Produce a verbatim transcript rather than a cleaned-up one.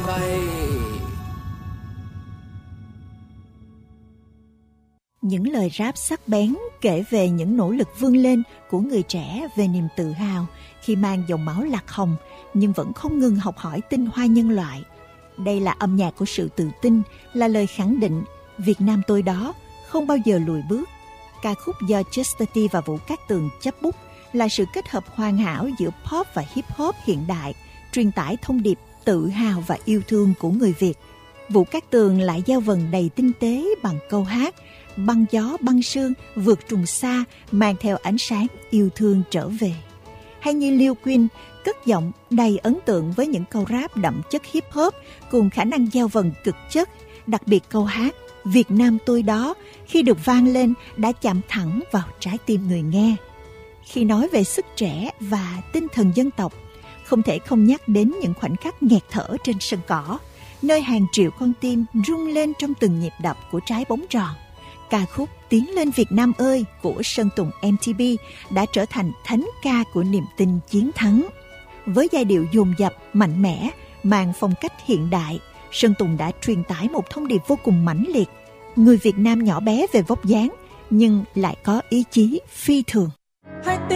vậy. Những lời rap sắc bén kể về những nỗ lực vươn lên của người trẻ, về niềm tự hào khi mang dòng máu lạc hồng nhưng vẫn không ngừng học hỏi tinh hoa nhân loại. Đây là âm nhạc của sự tự tin, là lời khẳng định Việt Nam tôi đó, không bao giờ lùi bước. Ca khúc do Chester T và Vũ Cát Tường chấp bút là sự kết hợp hoàn hảo giữa pop và hip hop hiện đại, truyền tải thông điệp tự hào và yêu thương của người Việt. Vũ Cát Tường lại giao vần đầy tinh tế bằng câu hát băng gió băng sương vượt trùng xa, mang theo ánh sáng yêu thương trở về. Hay như Lil Queen cất giọng đầy ấn tượng với những câu rap đậm chất hip hop cùng khả năng giao vần cực chất. Đặc biệt câu hát Việt Nam tôi đó khi được vang lên đã chạm thẳng vào trái tim người nghe. Khi nói về sức trẻ và tinh thần dân tộc, không thể không nhắc đến những khoảnh khắc nghẹt thở trên sân cỏ, nơi hàng triệu con tim rung lên trong từng nhịp đập của trái bóng tròn. Ca khúc Tiến lên Việt Nam ơi của Sơn Tùng em tê pê đã trở thành thánh ca của niềm tin chiến thắng. Với giai điệu dồn dập, mạnh mẽ, mang phong cách hiện đại, Sơn Tùng đã truyền tải một thông điệp vô cùng mãnh liệt. Người Việt Nam nhỏ bé về vóc dáng nhưng lại có ý chí phi thường.